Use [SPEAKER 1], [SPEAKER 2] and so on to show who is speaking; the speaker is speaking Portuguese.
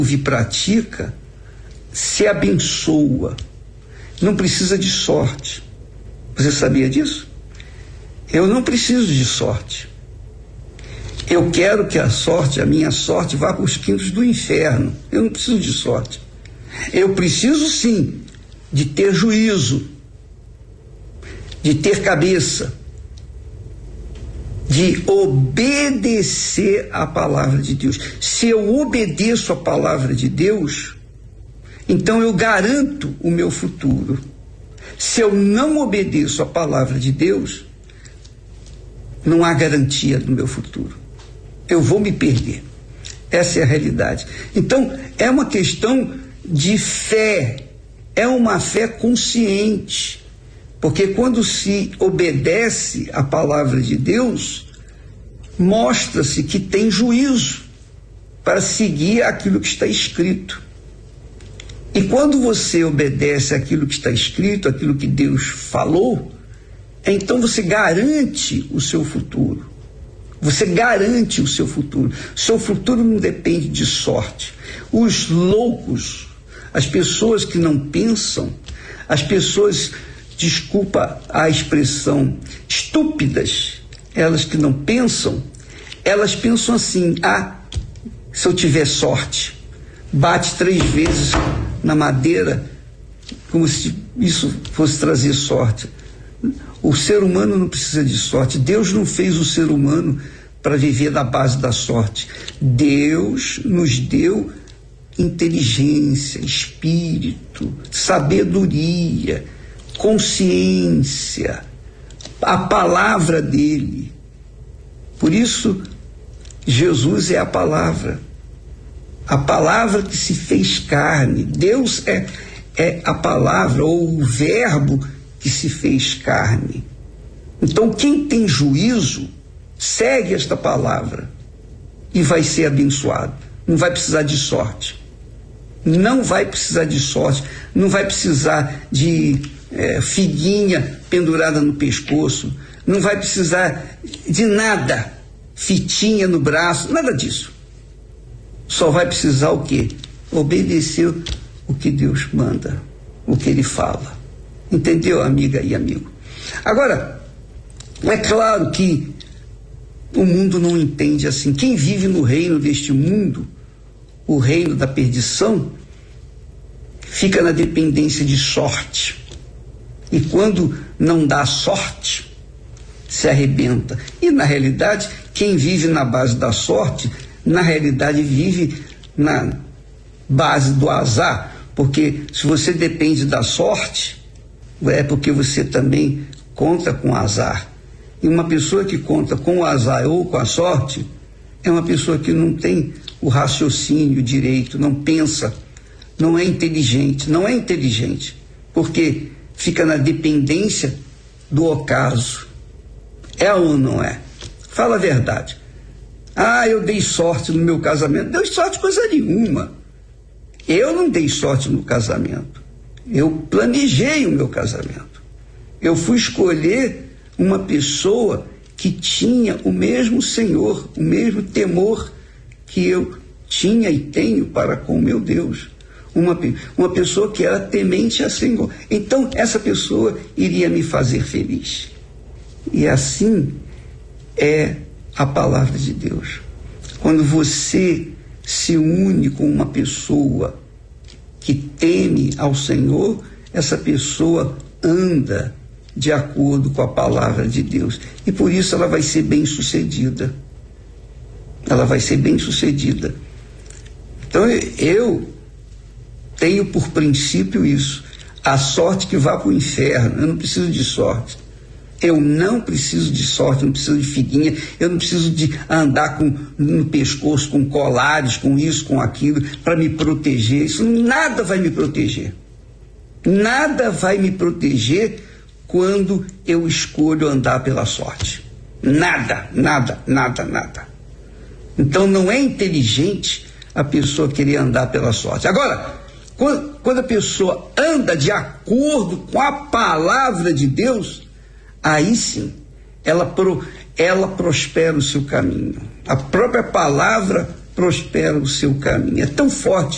[SPEAKER 1] e pratica, se abençoa. Não precisa de sorte. Você sabia disso? Eu não preciso de sorte. Eu quero que a minha sorte, vá para os quintos do inferno. Eu não preciso de sorte. Eu preciso sim de ter juízo, de ter cabeça, de obedecer à palavra de Deus. Se eu obedeço à palavra de Deus, então eu garanto o meu futuro. Se eu não obedeço à palavra de Deus, não há garantia do meu futuro. Eu vou me perder. Essa é a realidade. Então, é uma questão de fé. É uma fé consciente. Porque quando se obedece à palavra de Deus, mostra-se que tem juízo para seguir aquilo que está escrito. E quando você obedece aquilo que está escrito, aquilo que Deus falou, então você garante o seu futuro. Você garante o seu futuro. Seu futuro não depende de sorte. Os loucos, as pessoas que não pensam, as pessoas, desculpa a expressão, estúpidas, elas que não pensam, elas pensam assim: se eu tiver sorte, bate 3 vezes na madeira, como se isso fosse trazer sorte. O ser humano não precisa de sorte. Deus não fez o ser humano para viver na base da sorte. Deus nos deu inteligência, espírito, sabedoria, consciência, a palavra dele. Por isso, Jesus é a palavra que se fez carne. Deus é a palavra, ou o verbo que se fez carne. Então, quem tem juízo, segue esta palavra e vai ser abençoado. Não vai precisar de sorte. Não vai precisar de sorte. Não vai precisar de figuinha pendurada no pescoço. Não vai precisar de nada. Fitinha no braço, nada disso. Só vai precisar o quê? Obedecer o que Deus manda, o que Ele fala. Entendeu, amiga e amigo? Agora, é claro que o mundo não entende assim. Quem vive no reino deste mundo, o reino da perdição, fica na dependência de sorte. E quando não dá sorte, se arrebenta. E na realidade, quem vive na base da sorte, na realidade vive na base do azar. Porque se você depende da sorte, é porque você também conta com azar. E uma pessoa que conta com o azar ou com a sorte é uma pessoa que não tem o raciocínio direito, não pensa, não é inteligente, porque fica na dependência do ocaso. É ou não é? Fala a verdade. Eu dei sorte no meu casamento. Deu sorte coisa nenhuma. Eu não dei sorte no casamento. Eu planejei o meu casamento. Eu fui escolher uma pessoa que tinha o mesmo Senhor, o mesmo temor que eu tinha e tenho para com o meu Deus. Uma pessoa que era temente a Senhor. Então, essa pessoa iria me fazer feliz. E assim é a palavra de Deus. Quando você se une com uma pessoa que teme ao Senhor, essa pessoa anda de acordo com a palavra de Deus. E por isso ela vai ser bem-sucedida. Ela vai ser bem-sucedida. Então eu tenho por princípio isso. A sorte que vá para o inferno. Eu não preciso de sorte. Eu não preciso de sorte, não preciso de figuinha, eu não preciso de andar no pescoço com colares, com isso, com aquilo, para me proteger. Isso nada vai me proteger. Nada vai me proteger quando eu escolho andar pela sorte. Nada. Então não é inteligente a pessoa querer andar pela sorte. Agora, quando a pessoa anda de acordo com a palavra de Deus, aí sim, ela prospera o seu caminho. A própria palavra prospera o seu caminho. É tão forte